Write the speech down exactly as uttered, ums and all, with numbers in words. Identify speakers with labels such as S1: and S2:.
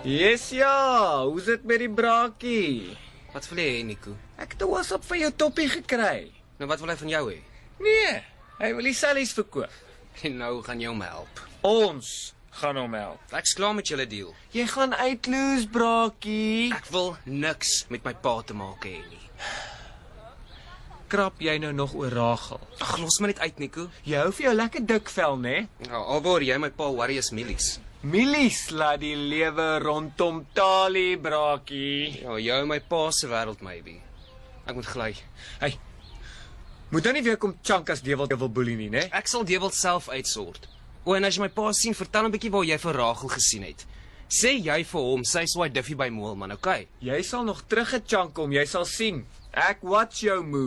S1: Yes ja, hoe's dit met die braakie?
S2: Wat wil jy hê, Nico?
S1: Ek het 'n WhatsApp van jou toppie gekry.
S2: Nou wat wil hy van jou hê?
S1: Nee, hy wil die sellies verkoop.
S2: En nou gaan jy hom help.
S1: Ons gaan hom help.
S2: Ek's klaar met julle deal.
S1: Jy gaan uitloos, braakie.
S2: Ek wil niks met my pa te maak hê nie.
S1: Krap jy nou nog oor Rachel?
S2: Ag, los my net uit, Nico.
S1: Jy hou vir jou lekker dik vel, né?
S2: Ja, alwaar jy my pa worry is milies.
S1: Milies laat die lewe rondom Tali, braakie.
S2: Ja, jou en my pa se wêreld, maybe. Ek moet gly.
S1: Hey, moet nou nie weer kom chunk as Dewald jou wil boelie nie, né?
S2: Ek sal Dewald self uitsort. O, en as jy my pa sien, vertel 'n bietjie waar jy vir Rachel gesien het. Sê jy vir hom, sy swaai Duffy by Moelman, okay?
S1: Jy sal nog terugge chunk kom, jy sal sien. Ek watch jou move.